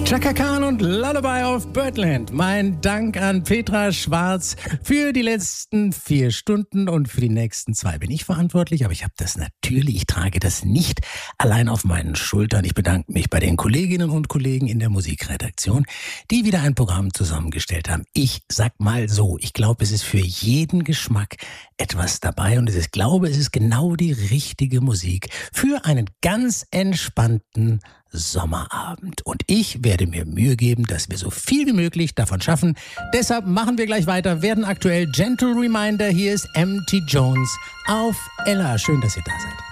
Chaka Khan und Lullaby of Birdland. Mein Dank an Petra Schwarz. Für die letzten 4 Stunden und für die nächsten 2 bin ich verantwortlich. Aber ich trage das nicht allein auf meinen Schultern. Ich bedanke mich bei den Kolleginnen und Kollegen in der Musikredaktion, die wieder ein Programm zusammengestellt haben. Ich sag mal so, ich glaube, es ist für jeden Geschmack etwas dabei und ich glaube, es ist genau die richtige Musik für einen ganz entspannten Sommerabend. Und ich werde mir Mühe geben, dass wir so viel wie möglich davon schaffen. Deshalb machen wir gleich weiter, werden aktuell Gentle Reminder. Hier ist M.T. Jones auf Ella. Schön, dass ihr da seid.